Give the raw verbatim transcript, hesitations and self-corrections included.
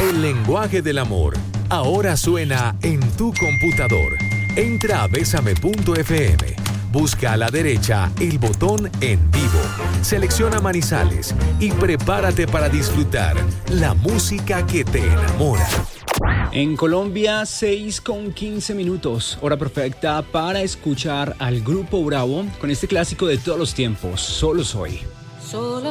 El lenguaje del amor ahora suena en tu computador. Entra a besame punto efe eme. Busca a la derecha el botón En Vivo. Selecciona Manizales y prepárate para disfrutar la música que te enamora. En Colombia, seis con quince minutos, hora perfecta para escuchar al Grupo Bravo con este clásico de todos los tiempos, Solo Soy. Solo